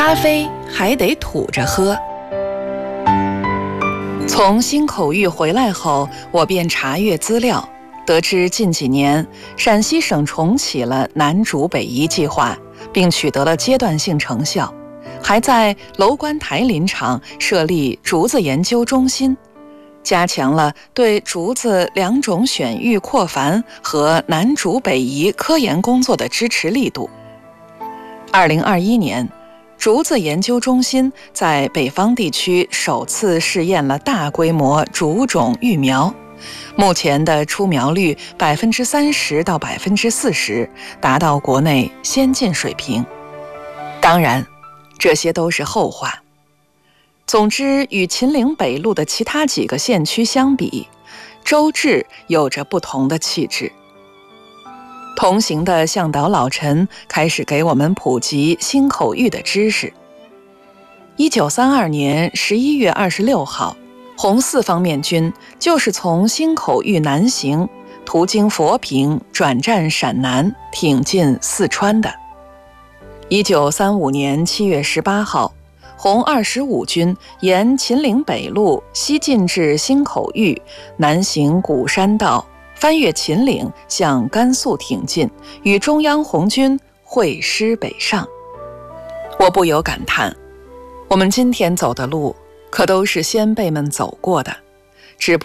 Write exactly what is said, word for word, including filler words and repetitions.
咖啡还得吐着喝。从新口玉回来后，我便查阅资料，得知近几年陕西省重启了南竹北移计划，并取得了阶段性成效，还在楼观台林场设立竹子研究中心，加强了对竹子两种选育扩繁和南竹北移科研工作的支持力度。二零二一年，竹子研究中心在北方地区首次试验了大规模竹种育苗，目前的出苗率百分之三十到百分之四十，达到国内先进水平。当然，这些都是后话。总之，与秦岭北路的其他几个县区相比，周至有着不同的气质。同行的向导老陈开始给我们普及新口玉的知识。一九三二年十一月二十六号，红四方面军就是从新口玉南行，途经佛坪，转战陕南，挺进四川的。一九三五年七月十八号，红二十五军沿秦岭北路西进至新口玉，南行鼓山道，翻越秦岭向甘肃挺进，与中央红军会师北上。我不由感叹，我们今天走的路可都是先辈们走过的，只不